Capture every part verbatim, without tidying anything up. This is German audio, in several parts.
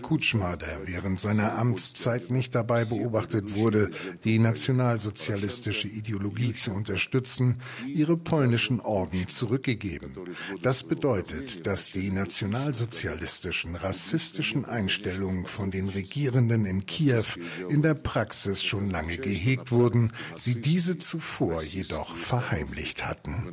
Kutschma, der während seiner Amtszeit nicht dabei beobachtet wurde, die nationalsozialistische Ideologie zu unterstützen, ihre polnischen Orden zurückgegeben. Das bedeutet, dass die nationalsozialistischen, rassistischen Einstellungen von den Regierenden in Kiew in der Praxis schon lange gehegt wurden, sie diese zuvor jedoch verheimlicht hatten.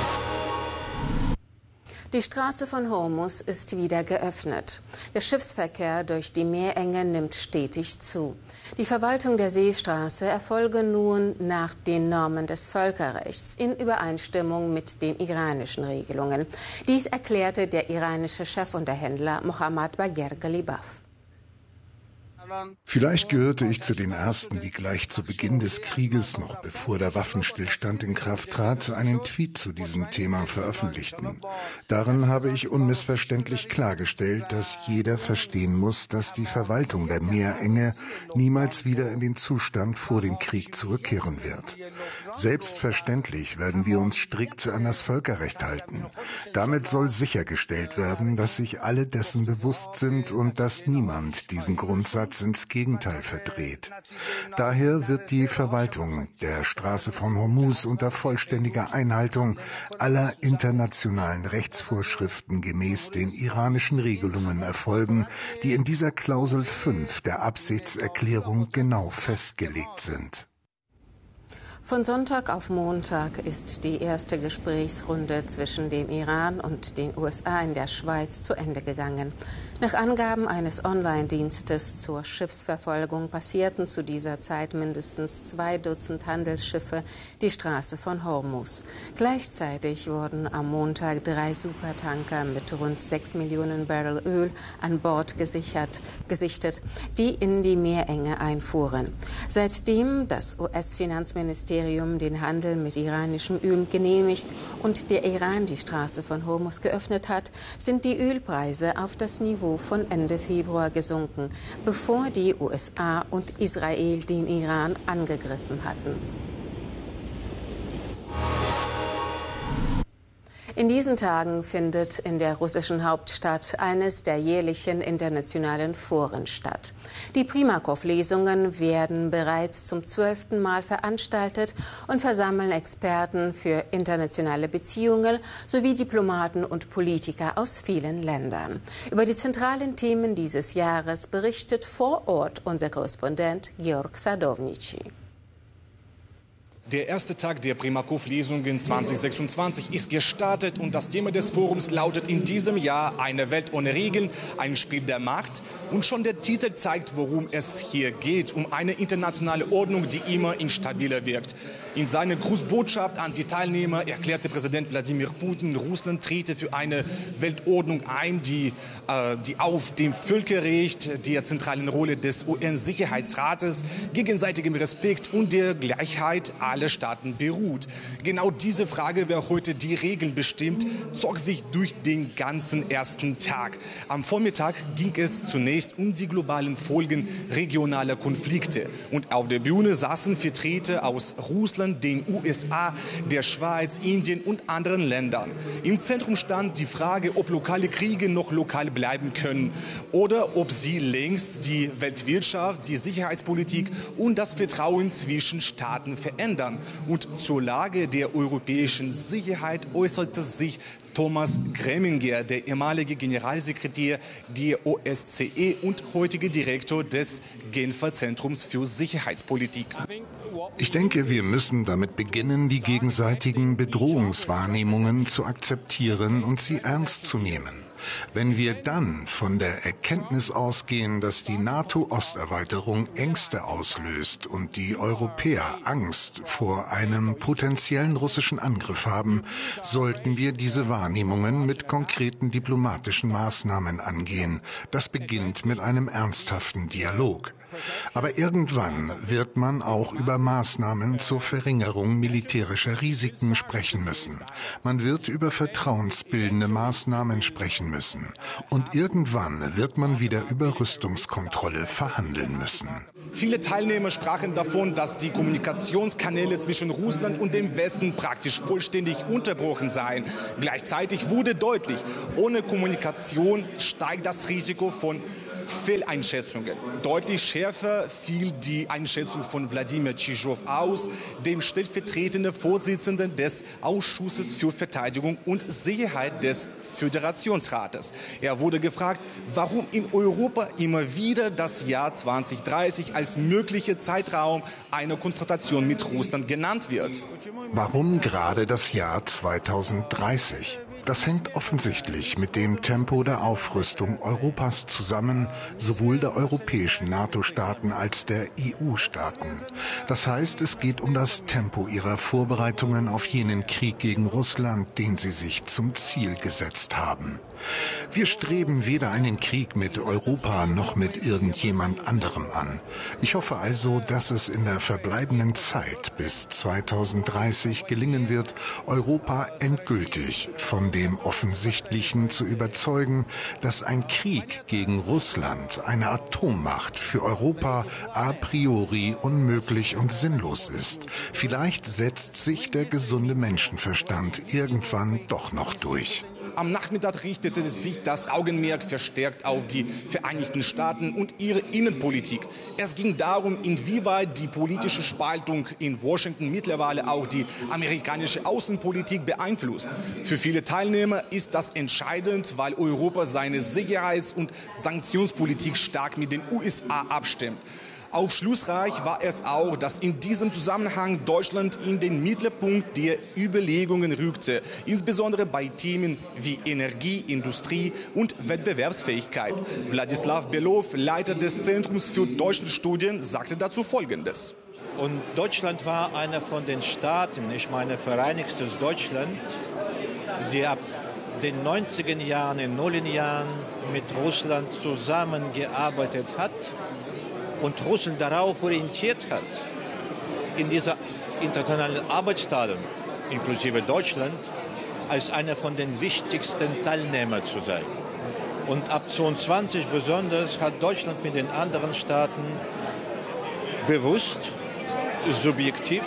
Die Straße von Hormuz ist wieder geöffnet. Der Schiffsverkehr durch die Meerenge nimmt stetig zu. Die Verwaltung der Seestraße erfolge nun nach den Normen des Völkerrechts in Übereinstimmung mit den iranischen Regelungen. Dies erklärte der iranische Chefunterhändler Mohammad Bagher Ghalibaf. Vielleicht gehörte ich zu den Ersten, die gleich zu Beginn des Krieges, noch bevor der Waffenstillstand in Kraft trat, einen Tweet zu diesem Thema veröffentlichten. Darin habe ich unmissverständlich klargestellt, dass jeder verstehen muss, dass die Verwaltung der Meerenge niemals wieder in den Zustand vor dem Krieg zurückkehren wird. Selbstverständlich werden wir uns strikt an das Völkerrecht halten. Damit soll sichergestellt werden, dass sich alle dessen bewusst sind und dass niemand diesen Grundsatz ins Gegenteil verdreht. Daher wird die Verwaltung der Straße von Hormuz unter vollständiger Einhaltung aller internationalen Rechtsvorschriften gemäß den iranischen Regelungen erfolgen, die in dieser Klausel fünf der Absichtserklärung genau festgelegt sind. Von Sonntag auf Montag ist die erste Gesprächsrunde zwischen dem Iran und den U S A in der Schweiz zu Ende gegangen. Nach Angaben eines Online-Dienstes zur Schiffsverfolgung passierten zu dieser Zeit mindestens zwei Dutzend Handelsschiffe die Straße von Hormuz. Gleichzeitig wurden am Montag drei Supertanker mit rund sechs Millionen Barrel Öl an Bord gesichert, gesichtet, die in die Meerenge einfuhren. Seitdem das U S-Finanzministerium den Handel mit iranischem Öl genehmigt und der Iran die Straße von Hormuz geöffnet hat, sind die Ölpreise auf das Niveau von Ende Februar gesunken, bevor die U S A und Israel den Iran angegriffen hatten. In diesen Tagen findet in der russischen Hauptstadt eines der jährlichen internationalen Foren statt. Die Primakow-Lesungen werden bereits zum zwölften Mal veranstaltet und versammeln Experten für internationale Beziehungen sowie Diplomaten und Politiker aus vielen Ländern. Über die zentralen Themen dieses Jahres berichtet vor Ort unser Korrespondent Georg Sadownici. Der erste Tag der Primakow-Lesungen zweitausendsechsundzwanzig ist gestartet und das Thema des Forums lautet in diesem Jahr eine Welt ohne Regeln, ein Spiel der Macht. Und schon der Titel zeigt, worum es hier geht, um eine internationale Ordnung, die immer instabiler wirkt. In seiner Grußbotschaft an die Teilnehmer erklärte Präsident Wladimir Putin, Russland trete für eine Weltordnung ein, die, äh, die auf dem Völkerrecht, der zentralen Rolle des U N-Sicherheitsrates, gegenseitigem Respekt und der Gleichheit aller Staaten beruht. Genau diese Frage, wer heute die Regeln bestimmt, zog sich durch den ganzen ersten Tag. Am Vormittag ging es zunächst um die globalen Folgen regionaler Konflikte. Und auf der Bühne saßen Vertreter aus Russland, den U S A, der Schweiz, Indien und anderen Ländern. Im Zentrum stand die Frage, ob lokale Kriege noch lokal bleiben können oder ob sie längst die Weltwirtschaft, die Sicherheitspolitik und das Vertrauen zwischen Staaten verändern. Und zur Lage der europäischen Sicherheit äußerte sich Thomas Greminger, der ehemalige Generalsekretär der O S Z E und heutige Direktor des Genfer Zentrums für Sicherheitspolitik. Ich denke, wir müssen damit beginnen, die gegenseitigen Bedrohungswahrnehmungen zu akzeptieren und sie ernst zu nehmen. Wenn wir dann von der Erkenntnis ausgehen, dass die NATO-Osterweiterung Ängste auslöst und die Europäer Angst vor einem potenziellen russischen Angriff haben, sollten wir diese Wahrnehmungen mit konkreten diplomatischen Maßnahmen angehen. Das beginnt mit einem ernsthaften Dialog. Aber irgendwann wird man auch über Maßnahmen zur Verringerung militärischer Risiken sprechen müssen. Man wird über vertrauensbildende Maßnahmen sprechen müssen. Und irgendwann wird man wieder über Rüstungskontrolle verhandeln müssen. Viele Teilnehmer sprachen davon, dass die Kommunikationskanäle zwischen Russland und dem Westen praktisch vollständig unterbrochen seien. Gleichzeitig wurde deutlich, ohne Kommunikation steigt das Risiko von Fehleinschätzungen. Deutlich schärfer fiel die Einschätzung von Wladimir Tschitschow aus, dem stellvertretenden Vorsitzenden des Ausschusses für Verteidigung und Sicherheit des Föderationsrates. Er wurde gefragt, warum in Europa immer wieder das Jahr zweitausenddreißig als möglicher Zeitraum einer Konfrontation mit Russland genannt wird. Warum gerade das Jahr zweitausenddreißig? Das hängt offensichtlich mit dem Tempo der Aufrüstung Europas zusammen, sowohl der europäischen NATO-Staaten als der E U-Staaten. Das heißt, es geht um das Tempo ihrer Vorbereitungen auf jenen Krieg gegen Russland, den sie sich zum Ziel gesetzt haben. Wir streben weder einen Krieg mit Europa noch mit irgendjemand anderem an. Ich hoffe also, dass es in der verbleibenden Zeit bis zweitausenddreißig gelingen wird, Europa endgültig von dem Offensichtlichen zu überzeugen, dass ein Krieg gegen Russland, eine Atommacht, für Europa a priori unmöglich und sinnlos ist. Vielleicht setzt sich der gesunde Menschenverstand irgendwann doch noch durch. Am Nachmittag richtete sich das Augenmerk verstärkt auf die Vereinigten Staaten und ihre Innenpolitik. Es ging darum, inwieweit die politische Spaltung in Washington mittlerweile auch die amerikanische Außenpolitik beeinflusst. Für viele Teilnehmer ist das entscheidend, weil Europa seine Sicherheits- und Sanktionspolitik stark mit den U S A abstimmt. Aufschlussreich war es auch, dass in diesem Zusammenhang Deutschland in den Mittelpunkt der Überlegungen rückte, insbesondere bei Themen wie Energie, Industrie und Wettbewerbsfähigkeit. Wladislav Belov, Leiter des Zentrums für Deutschlandstudien, sagte dazu Folgendes. Und Deutschland war einer von den Staaten, ich meine Vereinigtes Deutschland, die ab den neunziger Jahren, in Nullerjahren mit Russland zusammengearbeitet hat und Russland darauf orientiert hat, in dieser internationalen Arbeitsteilung, inklusive Deutschland, als einer von den wichtigsten Teilnehmern zu sein. Und ab zweiundzwanzig besonders hat Deutschland mit den anderen Staaten bewusst, subjektiv,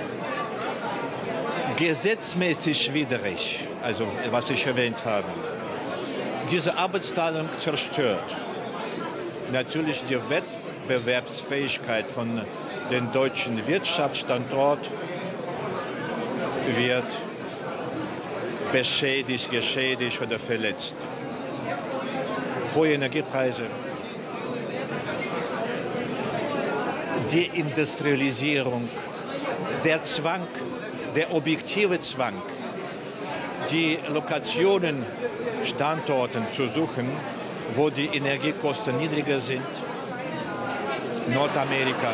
gesetzmäßig widrig, also was ich erwähnt habe, diese Arbeitsteilung zerstört. Natürlich die Wettbewerbsfähigkeit von den deutschen Wirtschaftsstandort wird beschädigt, geschädigt oder verletzt. Hohe Energiepreise, Deindustrialisierung, der Zwang, der objektive Zwang, die Lokationen, Standorten zu suchen, wo die Energiekosten niedriger sind. Nordamerika,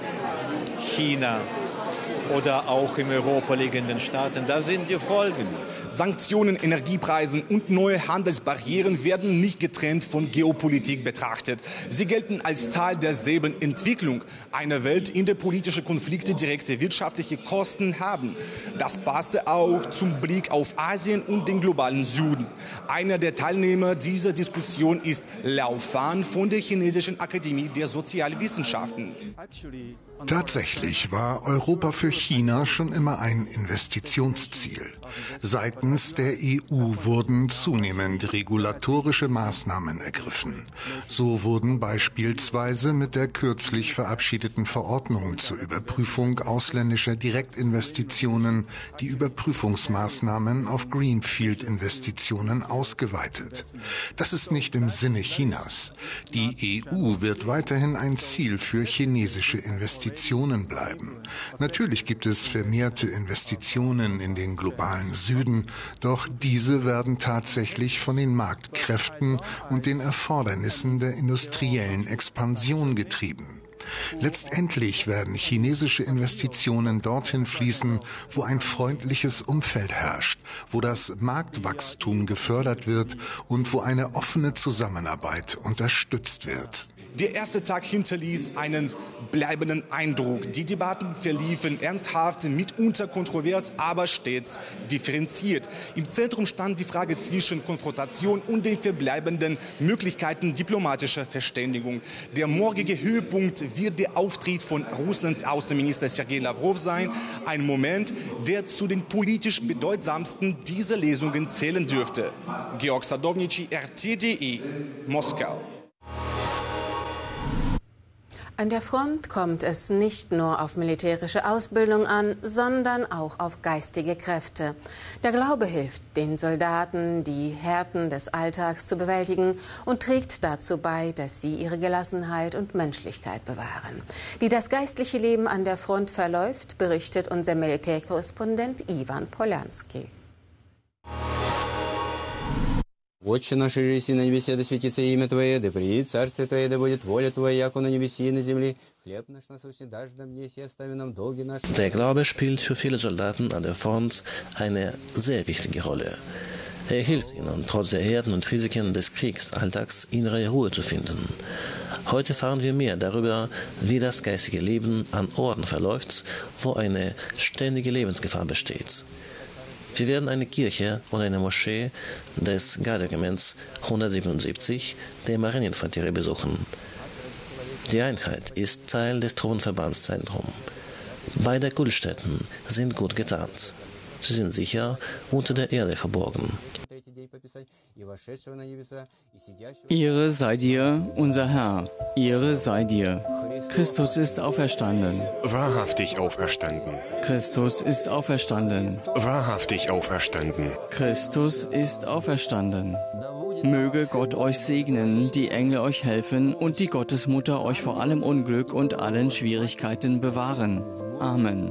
China oder auch in Europa liegenden Staaten, da sind die Folgen. Sanktionen, Energiepreisen und neue Handelsbarrieren werden nicht getrennt von Geopolitik betrachtet. Sie gelten als Teil derselben Entwicklung einer Welt, in der politische Konflikte direkte wirtschaftliche Kosten haben. Das passte auch zum Blick auf Asien und den globalen Süden. Einer der Teilnehmer dieser Diskussion ist Liao Fan von der Chinesischen Akademie der Sozialwissenschaften. Tatsächlich war Europa für China schon immer ein Investitionsziel. Seitens der E U wurden zunehmend regulatorische Maßnahmen ergriffen. So wurden beispielsweise mit der kürzlich verabschiedeten Verordnung zur Überprüfung ausländischer Direktinvestitionen die Überprüfungsmaßnahmen auf Greenfield-Investitionen ausgeweitet. Das ist nicht im Sinne Chinas. Die E U wird weiterhin ein Ziel für chinesische Investitionen bleiben. Natürlich gibt es vermehrte Investitionen in den globalen Süden, doch diese werden tatsächlich von den Marktkräften und den Erfordernissen der industriellen Expansion getrieben. Letztendlich werden chinesische Investitionen dorthin fließen, wo ein freundliches Umfeld herrscht, wo das Marktwachstum gefördert wird und wo eine offene Zusammenarbeit unterstützt wird. Der erste Tag hinterließ einen bleibenden Eindruck. Die Debatten verliefen ernsthaft, mitunter kontrovers, aber stets differenziert. Im Zentrum stand die Frage zwischen Konfrontation und den verbleibenden Möglichkeiten diplomatischer Verständigung. Der morgige Höhepunkt wird der Auftritt von Russlands Außenminister Sergei Lavrov sein. Ein Moment, der zu den politisch bedeutsamsten dieser Lesungen zählen dürfte. Georg Sadownici, R T D E, Moskau. An der Front kommt es nicht nur auf militärische Ausbildung an, sondern auch auf geistige Kräfte. Der Glaube hilft den Soldaten, die Härten des Alltags zu bewältigen und trägt dazu bei, dass sie ihre Gelassenheit und Menschlichkeit bewahren. Wie das geistliche Leben an der Front verläuft, berichtet unser Militärkorrespondent Ivan Poljanski. Отче наш, иже еси на небесе, да светится имя Твое, да приидет царствие Твое, да будет воля Твоя, яко на небеси и на земле. Хлеб наш насущный дашь нам днесь, и остави нам долги наши. Der Glaube spielt für viele Soldaten an der Front eine sehr wichtige Rolle. Er hilft ihnen, trotz der Härten und Risiken des Kriegsalltags innere Ruhe zu finden. Heute erfahren wir mehr darüber, wie das geistige Leben an Orten verläuft, wo eine ständige Lebensgefahr besteht. Wir werden eine Kirche und eine Moschee des Garderegiments hundertsiebenundsiebzig der Marineinfanterie besuchen. Die Einheit ist Teil des Truppenverbandszentrums. Beide Kultstätten sind gut getarnt. Sie sind sicher unter der Erde verborgen. Ehre sei dir, unser Herr, Ehre sei dir. Christus ist auferstanden. Wahrhaftig auferstanden. Christus ist auferstanden. Wahrhaftig auferstanden. Christus ist auferstanden. Möge Gott euch segnen, die Engel euch helfen und die Gottesmutter euch vor allem Unglück und allen Schwierigkeiten bewahren. Amen.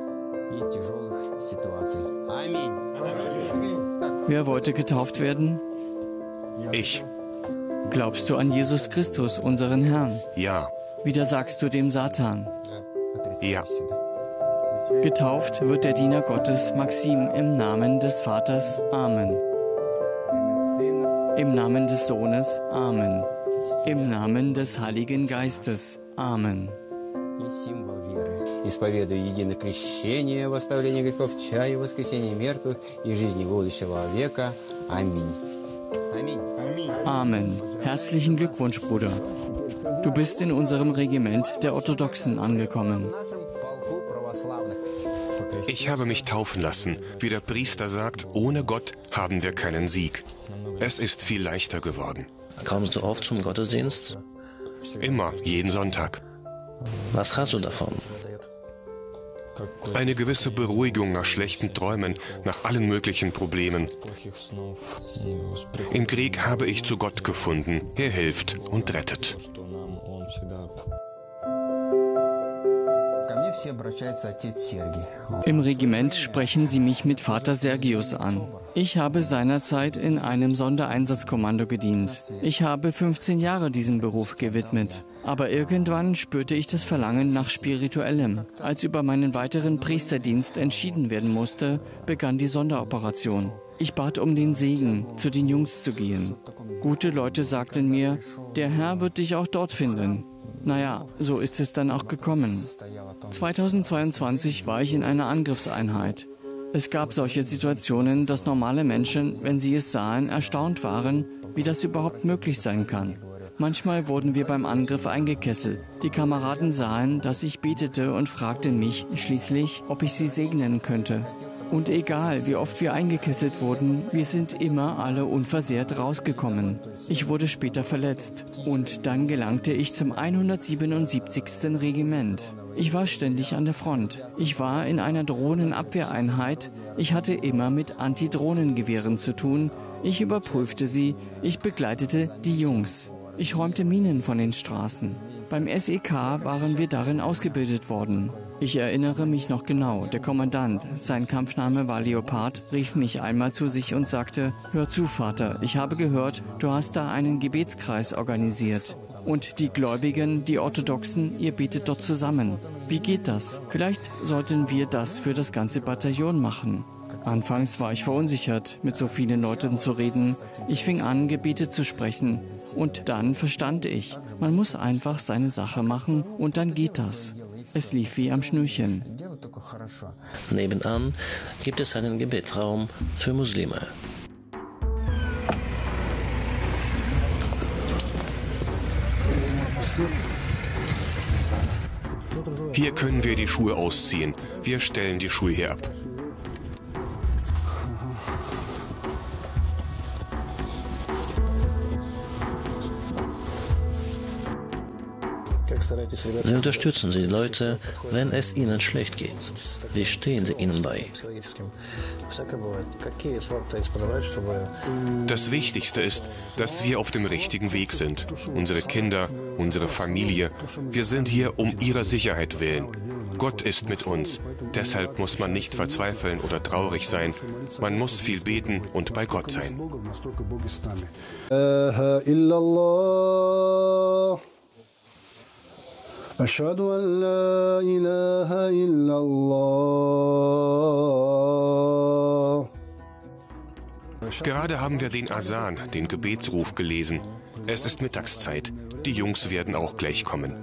Wer wollte getauft werden? Ich. Glaubst du an Jesus Christus, unseren Herrn? Ja. Widersagst du dem Satan? Ja. Getauft wird der Diener Gottes Maxim im Namen des Vaters. Amen. Im Namen des Sohnes. Amen. Im Namen des Heiligen Geistes. Amen. Исповедую единое крещение, восставление грехов, чаю, воскресение мертвых и жизни будущего века. Аминь. Amen. Herzlichen Glückwunsch, Bruder. Du bist in unserem Regiment der Orthodoxen angekommen. Ich habe mich taufen lassen. Wie der Priester sagt, ohne Gott haben wir keinen Sieg. Es ist viel leichter geworden. Kommst du oft zum Gottesdienst? Immer, jeden Sonntag. Was hast du davon? Eine gewisse Beruhigung nach schlechten Träumen, nach allen möglichen Problemen. Im Krieg habe ich zu Gott gefunden. Er hilft und rettet. Im Regiment sprechen sie mich mit Vater Sergius an. Ich habe seinerzeit in einem Sondereinsatzkommando gedient. Ich habe fünfzehn Jahre diesem Beruf gewidmet. Aber irgendwann spürte ich das Verlangen nach Spirituellem. Als über meinen weiteren Priesterdienst entschieden werden musste, begann die Sonderoperation. Ich bat um den Segen, zu den Jungs zu gehen. Gute Leute sagten mir, der Herr wird dich auch dort finden. Naja, so ist es dann auch gekommen. zweitausendzweiundzwanzig war ich in einer Angriffseinheit. Es gab solche Situationen, dass normale Menschen, wenn sie es sahen, erstaunt waren, wie das überhaupt möglich sein kann. Manchmal wurden wir beim Angriff eingekesselt. Die Kameraden sahen, dass ich betete und fragten mich schließlich, ob ich sie segnen könnte. Und egal, wie oft wir eingekesselt wurden, wir sind immer alle unversehrt rausgekommen. Ich wurde später verletzt und dann gelangte ich zum hundertsiebenundsiebzigsten Regiment. Ich war ständig an der Front. Ich war in einer Drohnenabwehreinheit. Ich hatte immer mit Antidrohnengewehren zu tun. Ich überprüfte sie. Ich begleitete die Jungs. Ich räumte Minen von den Straßen. Beim S E K waren wir darin ausgebildet worden. Ich erinnere mich noch genau, der Kommandant, sein Kampfname war Leopard, rief mich einmal zu sich und sagte, hör zu, Vater, ich habe gehört, du hast da einen Gebetskreis organisiert. Und die Gläubigen, die Orthodoxen, ihr betet dort zusammen. Wie geht das? Vielleicht sollten wir das für das ganze Bataillon machen. Anfangs war ich verunsichert, mit so vielen Leuten zu reden. Ich fing an, Gebete zu sprechen. Und dann verstand ich, man muss einfach seine Sache machen und dann geht das. Es lief wie am Schnürchen. Nebenan gibt es einen Gebetsraum für Muslime. Hier können wir die Schuhe ausziehen. Wir stellen die Schuhe hier ab. Wie unterstützen Sie die Leute, wenn es ihnen schlecht geht? Wie stehen Sie ihnen bei? Das Wichtigste ist, dass wir auf dem richtigen Weg sind. Unsere Kinder, unsere Familie. Wir sind hier um ihrer Sicherheit willen. Gott ist mit uns. Deshalb muss man nicht verzweifeln oder traurig sein. Man muss viel beten und bei Gott sein. Gerade haben wir den Asan, den Gebetsruf, gelesen. Es ist Mittagszeit. Die Jungs werden auch gleich kommen.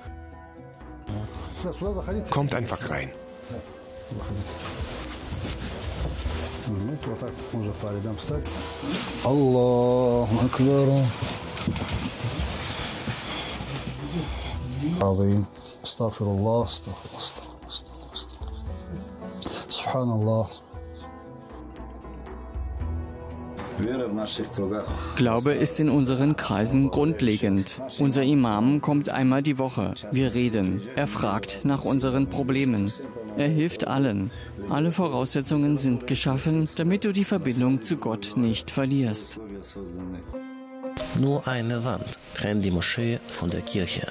Kommt einfach rein. Allahu Akbar. Azim. Astaghfirullah, astaghfirullah, astaghfirullah. Subhanallah. Glaube ist in unseren Kreisen grundlegend. Unser Imam kommt einmal die Woche. Wir reden. Er fragt nach unseren Problemen. Er hilft allen. Alle Voraussetzungen sind geschaffen, damit du die Verbindung zu Gott nicht verlierst. Nur eine Wand trennt die Moschee von der Kirche.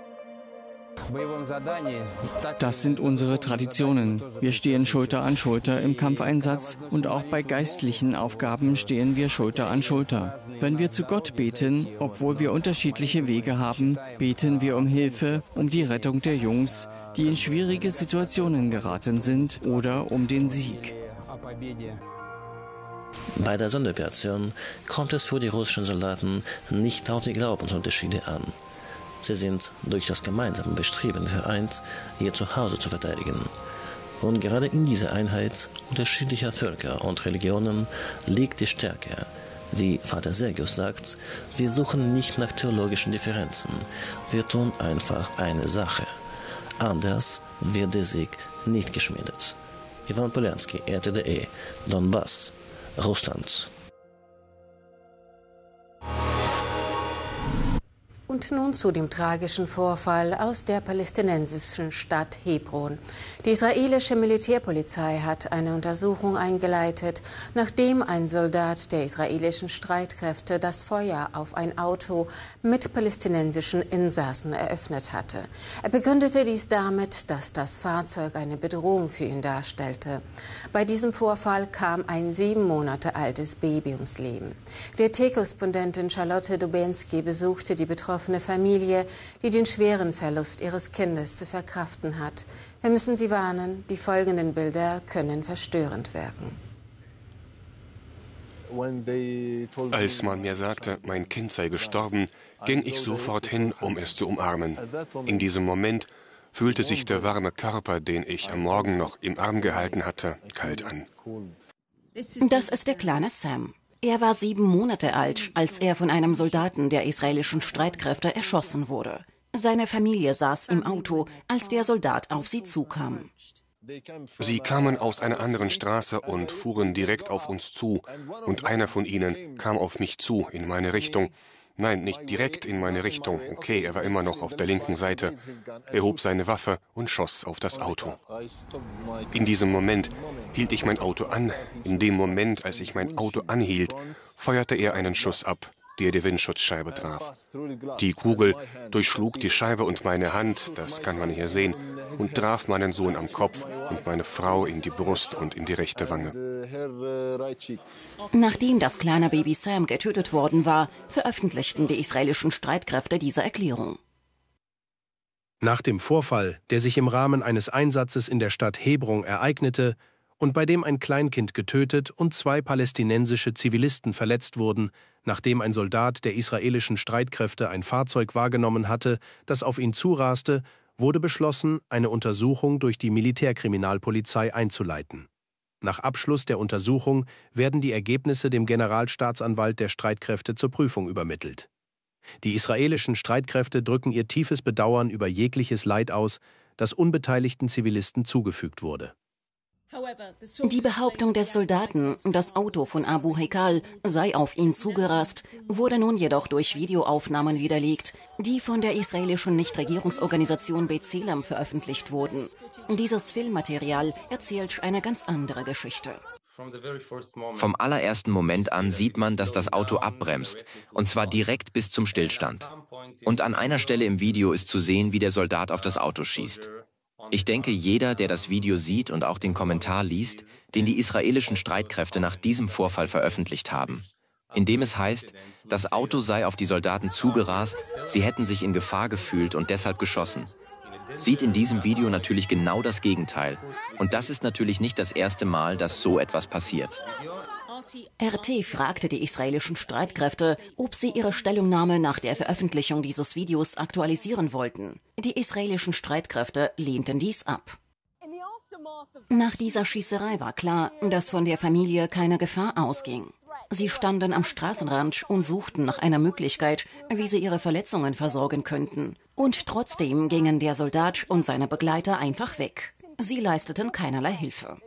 Das sind unsere Traditionen. Wir stehen Schulter an Schulter im Kampfeinsatz und auch bei geistlichen Aufgaben stehen wir Schulter an Schulter. Wenn wir zu Gott beten, obwohl wir unterschiedliche Wege haben, beten wir um Hilfe, um die Rettung der Jungs, die in schwierige Situationen geraten sind, oder um den Sieg. Bei der Sonderoperation kommt es für die russischen Soldaten nicht auf die Glaubensunterschiede an. Sie sind durch das gemeinsame Bestreben vereint, ihr Zuhause zu verteidigen. Und gerade in dieser Einheit unterschiedlicher Völker und Religionen liegt die Stärke. Wie Vater Sergius sagt, wir suchen nicht nach theologischen Differenzen. Wir tun einfach eine Sache. Anders wird der Sieg nicht geschmiedet. Ivan Polянский, R T D E, Donbass, Russland. Und nun zu dem tragischen Vorfall aus der palästinensischen Stadt Hebron. Die israelische Militärpolizei hat eine Untersuchung eingeleitet, nachdem ein Soldat der israelischen Streitkräfte das Feuer auf ein Auto mit palästinensischen Insassen eröffnet hatte. Er begründete dies damit, dass das Fahrzeug eine Bedrohung für ihn darstellte. Bei diesem Vorfall kam ein sieben Monate altes Baby ums Leben. D T-Korrespondentin Charlotte Dubensky besuchte die betroffene Familie, die den schweren Verlust ihres Kindes zu verkraften hat. Wir müssen Sie warnen, die folgenden Bilder können verstörend wirken. Als man mir sagte, mein Kind sei gestorben, ging ich sofort hin, um es zu umarmen. In diesem Moment fühlte sich der warme Körper, den ich am Morgen noch im Arm gehalten hatte, kalt an. Das ist der kleine Sam. Er war sieben Monate alt, als er von einem Soldaten der israelischen Streitkräfte erschossen wurde. Seine Familie saß im Auto, als der Soldat auf sie zukam. Sie kamen aus einer anderen Straße und fuhren direkt auf uns zu. Und einer von ihnen kam auf mich zu, in meine Richtung. Nein, nicht direkt in meine Richtung. Okay, er war immer noch auf der linken Seite. Er hob seine Waffe und schoss auf das Auto. In diesem Moment hielt ich mein Auto an. In dem Moment, als ich mein Auto anhielt, feuerte er einen Schuss ab, der die Windschutzscheibe traf. Die Kugel durchschlug die Scheibe und meine Hand, das kann man hier sehen, und traf meinen Sohn am Kopf und meine Frau in die Brust und in die rechte Wange. Nachdem das kleine Baby Sam getötet worden war, veröffentlichten die israelischen Streitkräfte diese Erklärung. Nach dem Vorfall, der sich im Rahmen eines Einsatzes in der Stadt Hebron ereignete und bei dem ein Kleinkind getötet und zwei palästinensische Zivilisten verletzt wurden, nachdem ein Soldat der israelischen Streitkräfte ein Fahrzeug wahrgenommen hatte, das auf ihn zuraste, wurde beschlossen, eine Untersuchung durch die Militärkriminalpolizei einzuleiten. Nach Abschluss der Untersuchung werden die Ergebnisse dem Generalstaatsanwalt der Streitkräfte zur Prüfung übermittelt. Die israelischen Streitkräfte drücken ihr tiefes Bedauern über jegliches Leid aus, das unbeteiligten Zivilisten zugefügt wurde. Die Behauptung des Soldaten, das Auto von Abu Haikal sei auf ihn zugerast, wurde nun jedoch durch Videoaufnahmen widerlegt, die von der israelischen Nichtregierungsorganisation B'Tselem veröffentlicht wurden. Dieses Filmmaterial erzählt eine ganz andere Geschichte. Vom allerersten Moment an sieht man, dass das Auto abbremst, und zwar direkt bis zum Stillstand. Und an einer Stelle im Video ist zu sehen, wie der Soldat auf das Auto schießt. Ich denke, jeder, der das Video sieht und auch den Kommentar liest, den die israelischen Streitkräfte nach diesem Vorfall veröffentlicht haben, in dem es heißt, das Auto sei auf die Soldaten zugerast, sie hätten sich in Gefahr gefühlt und deshalb geschossen, sieht in diesem Video natürlich genau das Gegenteil. Und das ist natürlich nicht das erste Mal, dass so etwas passiert. R T fragte die israelischen Streitkräfte, ob sie ihre Stellungnahme nach der Veröffentlichung dieses Videos aktualisieren wollten. Die israelischen Streitkräfte lehnten dies ab. Nach dieser Schießerei war klar, dass von der Familie keine Gefahr ausging. Sie standen am Straßenrand und suchten nach einer Möglichkeit, wie sie ihre Verletzungen versorgen könnten. Und trotzdem gingen der Soldat und seine Begleiter einfach weg. Sie leisteten keinerlei Hilfe.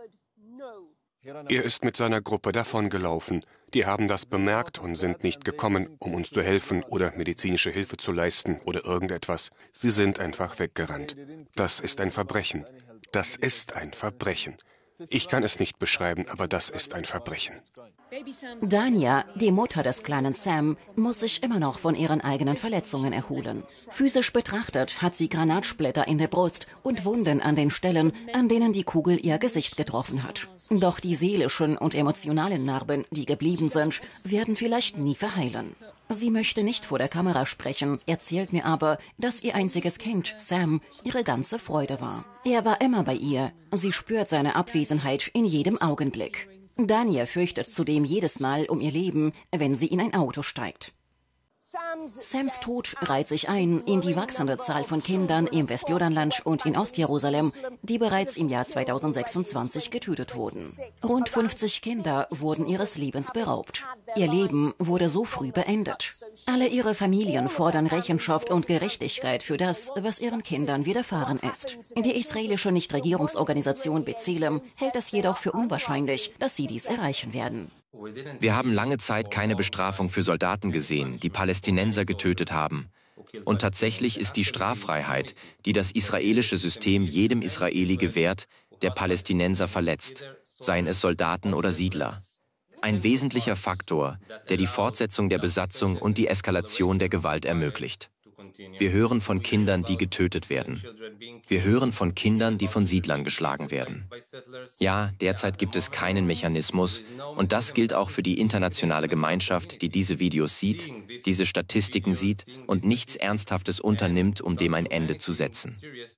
Er ist mit seiner Gruppe davongelaufen. Die haben das bemerkt und sind nicht gekommen, um uns zu helfen oder medizinische Hilfe zu leisten oder irgendetwas. Sie sind einfach weggerannt. Das ist ein Verbrechen. Das ist ein Verbrechen. Ich kann es nicht beschreiben, aber das ist ein Verbrechen. Dania, die Mutter des kleinen Sam, muss sich immer noch von ihren eigenen Verletzungen erholen. Physisch betrachtet hat sie Granatsplitter in der Brust und Wunden an den Stellen, an denen die Kugel ihr Gesicht getroffen hat. Doch die seelischen und emotionalen Narben, die geblieben sind, werden vielleicht nie verheilen. Sie möchte nicht vor der Kamera sprechen, erzählt mir aber, dass ihr einziges Kind, Sam, ihre ganze Freude war. Er war immer bei ihr. Sie spürt seine Abwesenheit in jedem Augenblick. Dania fürchtet zudem jedes Mal um ihr Leben, wenn sie in ein Auto steigt. Sams Tod reiht sich ein in die wachsende Zahl von Kindern im Westjordanland und in Ostjerusalem, die bereits im Jahr zweitausendsechsundzwanzig getötet wurden. Rund fünfzig Kinder wurden ihres Lebens beraubt. Ihr Leben wurde so früh beendet. Alle ihre Familien fordern Rechenschaft und Gerechtigkeit für das, was ihren Kindern widerfahren ist. Die israelische Nichtregierungsorganisation B'Tselem hält es jedoch für unwahrscheinlich, dass sie dies erreichen werden. Wir haben lange Zeit keine Bestrafung für Soldaten gesehen, die Palästinenser getötet haben. Und tatsächlich ist die Straffreiheit, die das israelische System jedem Israeli gewährt, der Palästinenser verletzt, seien es Soldaten oder Siedler. Ein wesentlicher Faktor, der die Fortsetzung der Besatzung und die Eskalation der Gewalt ermöglicht. Wir hören von Kindern, die getötet werden. Wir hören von Kindern, die von Siedlern geschlagen werden. Ja, derzeit gibt es keinen Mechanismus, und das gilt auch für die internationale Gemeinschaft, die diese Videos sieht, diese Statistiken sieht und nichts Ernsthaftes unternimmt, um dem ein Ende zu setzen.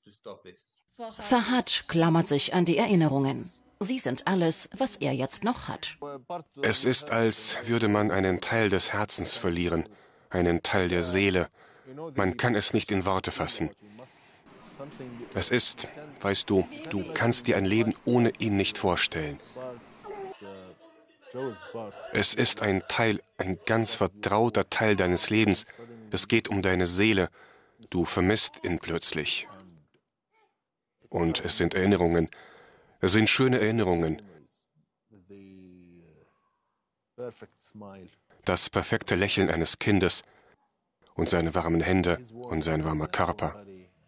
Fahad klammert sich an die Erinnerungen. Sie sind alles, was er jetzt noch hat. Es ist, als würde man einen Teil des Herzens verlieren, einen Teil der Seele. Man kann es nicht in Worte fassen. Es ist, weißt du, du kannst dir ein Leben ohne ihn nicht vorstellen. Es ist ein Teil, ein ganz vertrauter Teil deines Lebens. Es geht um deine Seele. Du vermisst ihn plötzlich. Und es sind Erinnerungen. Es sind schöne Erinnerungen. Das perfekte Lächeln eines Kindes und seine warmen Hände und sein warmer Körper.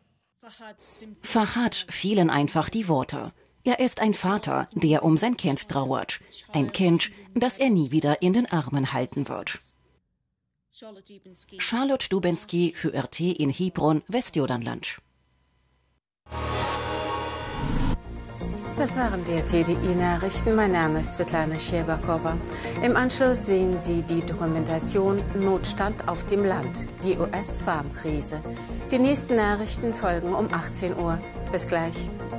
Fahad fehlen einfach die Worte. Er ist ein Vater, der um sein Kind trauert. Ein Kind, das er nie wieder in den Armen halten wird. Charlotte Dubenski für R T in Hebron, Westjordanland. Das waren die R T D I-Nachrichten. Mein Name ist Svetlana Scherbakova. Im Anschluss sehen Sie die Dokumentation Notstand auf dem Land, die U S-Farmkrise. Die nächsten Nachrichten folgen um achtzehn Uhr. Bis gleich.